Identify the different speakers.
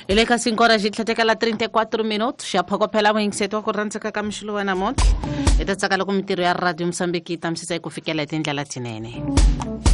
Speaker 1: Ile ka 5 horas jitlatekela 34 minutos xaphokopela moyingiseto wa ku randzeka ka mixilo wa namuntlha i ta tsakala ku mintirho ya radio Msambiki ta misisa yi ku fikela hi tindlela tinene.